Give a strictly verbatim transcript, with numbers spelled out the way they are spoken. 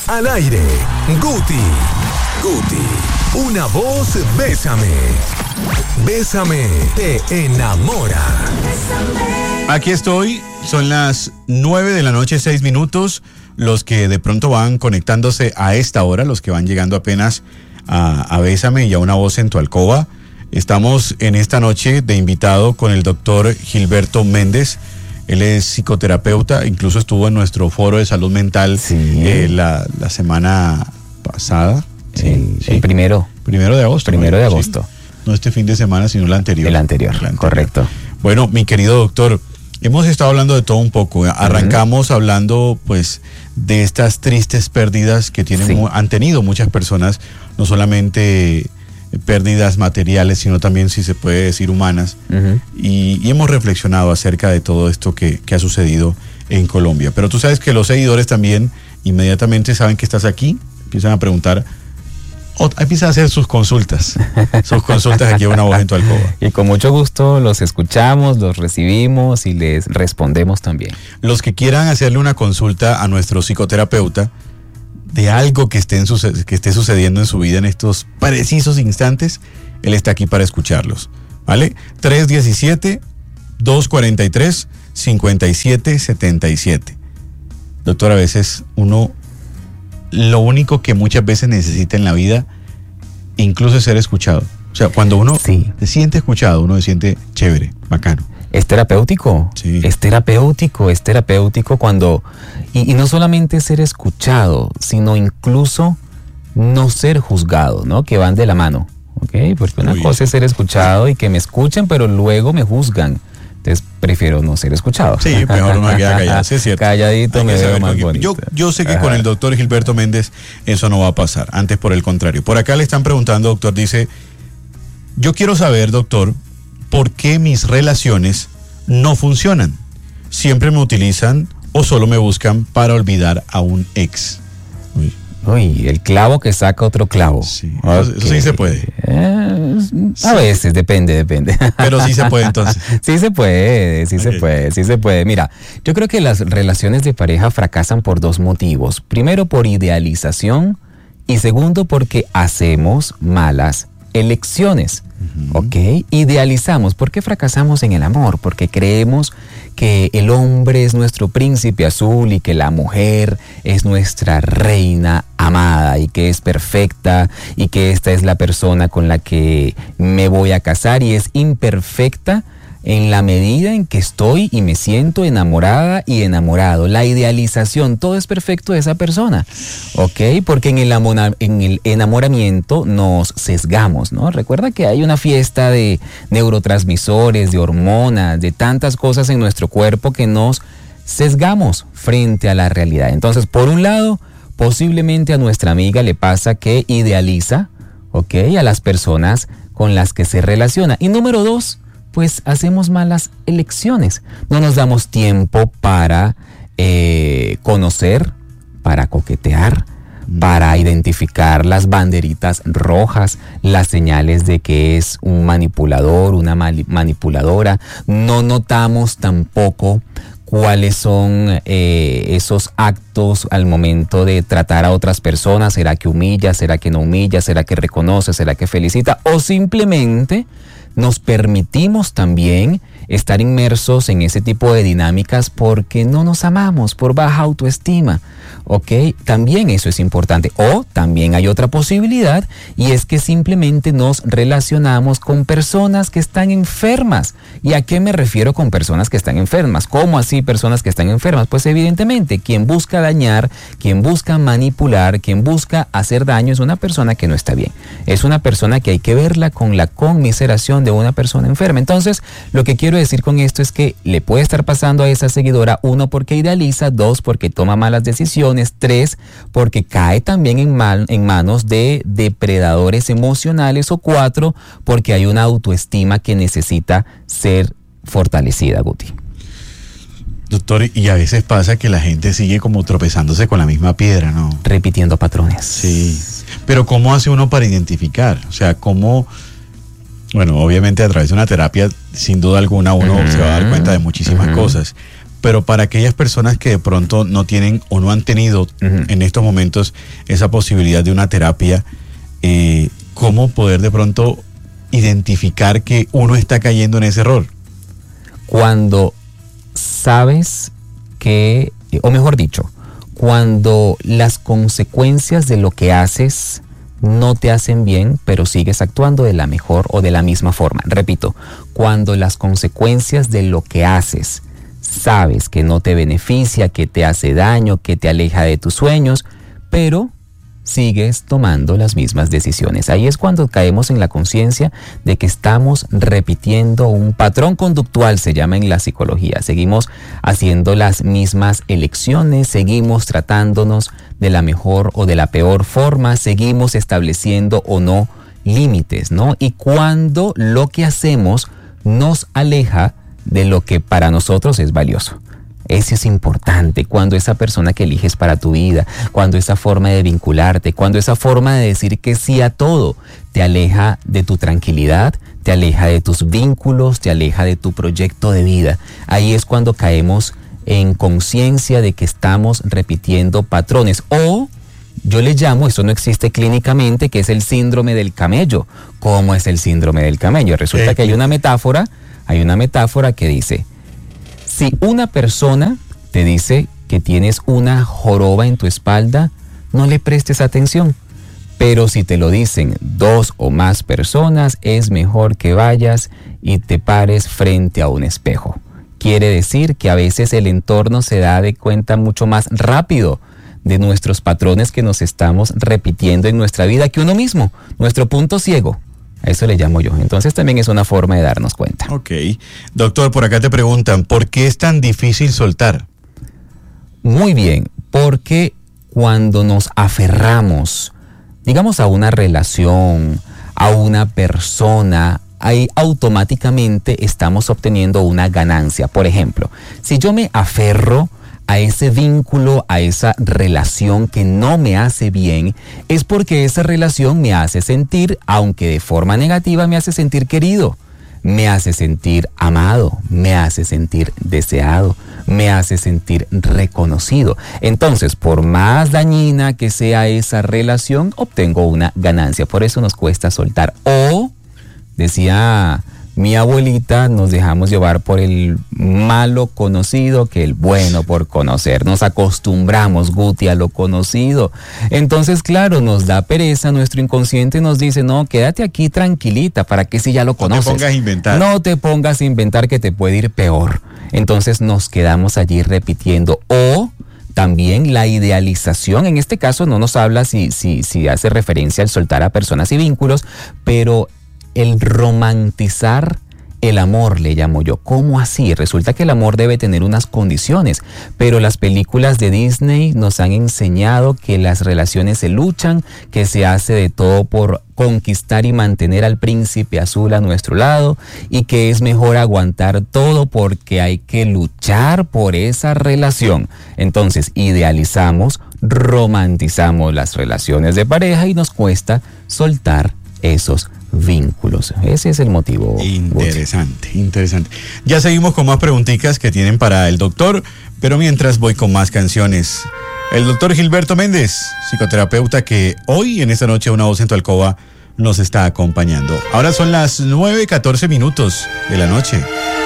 Al aire, Guti. Guti. Una voz, bésame. Bésame, te enamora. Aquí estoy, son las nueve de la noche, seis minutos. Los que de pronto van conectándose a esta hora, los que van llegando apenas a, a Bésame y a Una voz en tu alcoba. Estamos en esta noche de invitado con el doctor Gilberto Méndez. Él es psicoterapeuta, incluso estuvo en nuestro foro de salud mental sí. eh, la, la semana pasada. Sí, el, sí. el primero. Primero de agosto. Primero de agosto. Sí. No este fin de semana, sino el anterior. El anterior, el anterior. Correcto. Bueno, mi querido doctor, hemos estado hablando de todo un poco. Arrancamos uh-huh. hablando, pues, de estas tristes pérdidas que tienen, sí. han tenido muchas personas, no solamente pérdidas materiales, sino también, si se puede decir, humanas. Uh-huh. Y, y hemos reflexionado acerca de todo esto que, que ha sucedido en Colombia. Pero tú sabes que los seguidores también inmediatamente saben que estás aquí, empiezan a preguntar, o empiezan a hacer sus consultas, sus consultas aquí en Una voz en tu alcoba. Y con mucho gusto los escuchamos, los recibimos y les respondemos también. Los que quieran hacerle una consulta a nuestro psicoterapeuta de algo que, esté en su, que esté sucediendo en su vida en estos precisos instantes, él está aquí para escucharlos, ¿vale? tres uno siete, dos cuatro tres, cinco siete siete siete. Doctor, a veces uno, lo único que muchas veces necesita en la vida, incluso es ser escuchado. O sea, cuando uno sí. se siente escuchado, uno se siente chévere, bacano. Es terapéutico, sí. es terapéutico, es terapéutico cuando, y, y no solamente ser escuchado, sino incluso no ser juzgado, ¿no? Que van de la mano, ¿ok? Porque una Uy. cosa es ser escuchado y que me escuchen, pero luego me juzgan. Entonces prefiero no ser escuchado. Sí, mejor uno queda callado, sí es cierto. Calladito me veo más bonito. Yo, yo sé que Ajá. con el doctor Gilberto Méndez eso no va a pasar, antes por el contrario. Por acá le están preguntando, doctor, dice, yo quiero saber, doctor, ¿por qué mis relaciones no funcionan? ¿Siempre me utilizan o solo me buscan para olvidar a un ex? Uy. Uy, el clavo que saca otro clavo. Sí, okay. eso, eso sí se puede. Eh, a veces, depende, depende. Pero sí se puede entonces. Sí se puede, sí okay. se puede, sí se puede. Mira, yo creo que las relaciones de pareja fracasan por dos motivos. Primero, por idealización y segundo, porque hacemos malas elecciones. Uh-huh. ¿Ok? Idealizamos. ¿Por qué fracasamos en el amor? Porque creemos que el hombre es nuestro príncipe azul y que la mujer es nuestra reina amada y que es perfecta y que esta es la persona con la que me voy a casar y es imperfecta en la medida en que estoy y me siento enamorada y enamorado. La idealización, todo es perfecto de esa persona, ¿ok? Porque en el, amona, en el enamoramiento nos sesgamos, ¿no? Recuerda que hay una fiesta de neurotransmisores, de hormonas, de tantas cosas en nuestro cuerpo que nos sesgamos frente a la realidad. Entonces, por un lado, posiblemente a nuestra amiga le pasa que idealiza, ¿ok? A las personas con las que se relaciona. Y número dos, pues hacemos malas elecciones. No nos damos tiempo para eh, conocer, para coquetear, para identificar las banderitas rojas, las señales de que es un manipulador, una manipuladora. No notamos tampoco cuáles son eh, esos actos al momento de tratar a otras personas. ¿Será que humilla? ¿Será que no humilla? ¿Será que reconoce? ¿Será que felicita? O simplemente nos permitimos también estar inmersos en ese tipo de dinámicas porque no nos amamos, por baja autoestima, ¿ok? También eso es importante. O también hay otra posibilidad y es que simplemente nos relacionamos con personas que están enfermas. ¿Y a qué me refiero con personas que están enfermas? ¿Cómo así personas que están enfermas? Pues evidentemente, quien busca dañar, quien busca manipular, quien busca hacer daño es una persona que no está bien. Es una persona que hay que verla con la conmiseración de una persona enferma. Entonces, lo que quiero decir con esto es que le puede estar pasando a esa seguidora, uno, porque idealiza, dos, porque toma malas decisiones, tres, porque cae también en, mal, en manos de depredadores emocionales, o cuatro, porque hay una autoestima que necesita ser fortalecida, Guti. Doctor, y a veces pasa que la gente sigue como tropezándose con la misma piedra, ¿no? Repitiendo patrones. Sí, pero ¿cómo hace uno para identificar? O sea, ¿cómo...? Bueno, obviamente a través de una terapia, sin duda alguna, uno uh-huh. se va a dar cuenta de muchísimas uh-huh. cosas. pero para aquellas personas que de pronto no tienen o no han tenido uh-huh. en estos momentos esa posibilidad de una terapia, eh, ¿cómo poder de pronto identificar que uno está cayendo en ese error? Cuando sabes que, o mejor dicho, cuando las consecuencias de lo que haces no te hacen bien, pero sigues actuando de la mejor o de la misma forma. Repito, cuando las consecuencias de lo que haces sabes que no te beneficia, que te hace daño, que te aleja de tus sueños, pero sigues tomando las mismas decisiones. Ahí es cuando caemos en la conciencia de que estamos repitiendo un patrón conductual, se llama en la psicología. Seguimos haciendo las mismas elecciones, seguimos tratándonos de la mejor o de la peor forma, seguimos estableciendo o no límites, ¿no? Y cuando lo que hacemos nos aleja de lo que para nosotros es valioso. Eso es importante, cuando esa persona que eliges para tu vida, cuando esa forma de vincularte, cuando esa forma de decir que sí a todo, te aleja de tu tranquilidad, te aleja de tus vínculos, te aleja de tu proyecto de vida. Ahí es cuando caemos en conciencia de que estamos repitiendo patrones. O yo le llamo, eso no existe clínicamente, que es el síndrome del camello. ¿Cómo es el síndrome del camello? Resulta que hay una metáfora, hay una metáfora que dice: si una persona te dice que tienes una joroba en tu espalda, no le prestes atención. Pero si te lo dicen dos o más personas, es mejor que vayas y te pares frente a un espejo. Quiere decir que a veces el entorno se da de cuenta mucho más rápido de nuestros patrones que nos estamos repitiendo en nuestra vida que uno mismo, nuestro punto ciego. A eso le llamo yo. Entonces también es una forma de darnos cuenta. Ok. Doctor, por acá te preguntan, ¿por qué es tan difícil soltar? Muy bien, porque cuando nos aferramos, digamos, a una relación, a una persona, ahí automáticamente estamos obteniendo una ganancia. Por ejemplo, si yo me aferro a ese vínculo, a esa relación que no me hace bien, es porque esa relación me hace sentir, aunque de forma negativa, me hace sentir querido, me hace sentir amado, me hace sentir deseado, me hace sentir reconocido. Entonces, por más dañina que sea esa relación, obtengo una ganancia. Por eso nos cuesta soltar. O, decía mi abuelita, nos dejamos llevar por el malo conocido que el bueno por conocer. Nos acostumbramos, Guti, a lo conocido. Entonces, claro, nos da pereza, nuestro inconsciente nos dice, no, quédate aquí tranquilita, ¿para qué si ya lo conoces? No te pongas a inventar. No te pongas a inventar que te puede ir peor. Entonces nos quedamos allí repitiendo. O también la idealización, en este caso no nos habla si, si, si hace referencia al soltar a personas y vínculos, pero el romantizar el amor, le llamo yo. ¿Cómo así? Resulta que el amor debe tener unas condiciones, pero las películas de Disney nos han enseñado que las relaciones se luchan, que se hace de todo por conquistar y mantener al príncipe azul a nuestro lado, y que es mejor aguantar todo porque hay que luchar por esa relación. Entonces idealizamos, romantizamos las relaciones de pareja y nos cuesta soltar esos vínculos. Ese es el motivo. Interesante, interesante. Ya seguimos con más preguntitas que tienen para el doctor, pero mientras voy con más canciones. El doctor Gilberto Méndez, psicoterapeuta, que hoy en esta noche Una Voz en tu Alcoba nos está acompañando. Ahora son las nueve catorce minutos de la noche.